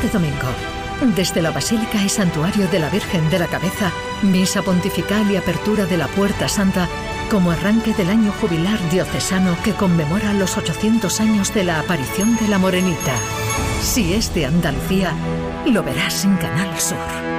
Este domingo, desde la Basílica y Santuario de la Virgen de la Cabeza, misa pontifical y apertura de la Puerta Santa como arranque del año jubilar diocesano que conmemora los 800 años de la aparición de la Morenita. Si es de Andalucía, lo verás en Canal Sur.